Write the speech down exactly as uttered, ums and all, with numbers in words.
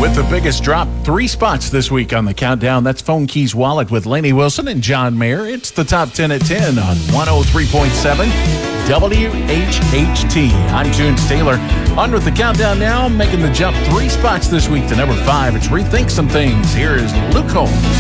With the biggest drop, three spots this week on the countdown. That's Phone Keys Wallet with Lainey Wilson and John Mayer. It's the top ten at ten on one oh three point seven W H H T. I'm Tunes Taylor. On with the countdown now, making the jump three spots this week to number five. It's Rethink Some Things. Here is Luke Holmes.